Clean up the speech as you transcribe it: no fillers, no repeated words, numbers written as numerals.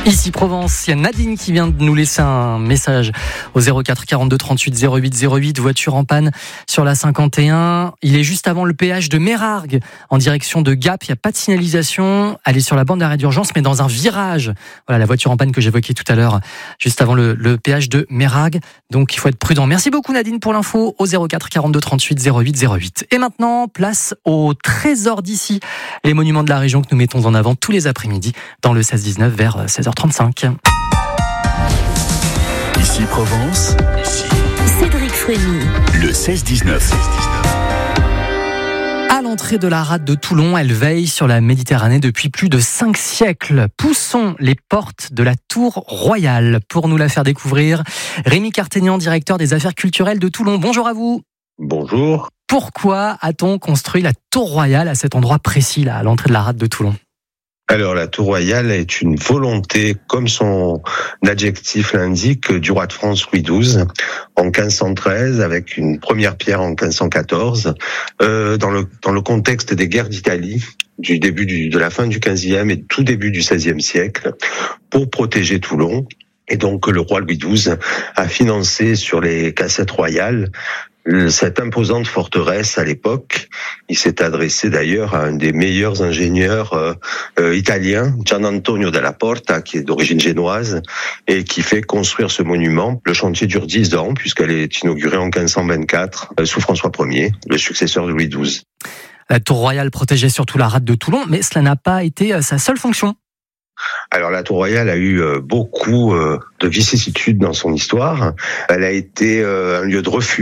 Ici Provence, il y a Nadine qui vient de nous laisser un message au 04 42 38 08 08, voiture en panne sur la 51. Il est juste avant le péage de Mérargues, en direction de Gap. Il n'y a pas de signalisation. Elle est sur la bande d'arrêt d'urgence, mais dans un virage. Voilà la voiture en panne que j'évoquais tout à l'heure, juste avant le péage de Mérargues. Donc il faut être prudent. Merci beaucoup Nadine pour l'info au 04 42 38 08 08. Et maintenant, place au trésor d'ici, les monuments de la région que nous mettons en avant tous les après-midi dans le 16-19 vers 16h35. Ici Provence, Cédric Frémy. le 16-19. À l'entrée de la rade de Toulon, elle veille sur la Méditerranée depuis plus de 5 siècles. Poussons les portes de la Tour Royale pour nous la faire découvrir. Rémi Cartegnan, directeur des affaires culturelles de Toulon. Bonjour à vous. Bonjour. Pourquoi a-t-on construit la Tour Royale à cet endroit précis, là, à l'entrée de la rade de Toulon ? Alors la Tour Royale est une volonté, comme son adjectif l'indique, du roi de France Louis XII en 1513, avec une première pierre en 1514, dans le contexte des guerres d'Italie, du début de la fin du XVe et tout début du XVIe siècle, pour protéger Toulon. Et donc le roi Louis XII a financé sur les cassettes royales cette imposante forteresse à l'époque. Il s'est adressé d'ailleurs à un des meilleurs ingénieurs italiens, Gian Antonio della Porta, qui est d'origine génoise, et qui fait construire ce monument. Le chantier dure 10 ans, puisqu'elle est inaugurée en 1524, sous François Ier, le successeur de Louis XII. La Tour Royale protégeait surtout la rade de Toulon, mais cela n'a pas été sa seule fonction. Alors la Tour Royale a eu beaucoup de vicissitudes dans son histoire. Elle a été un lieu de refuge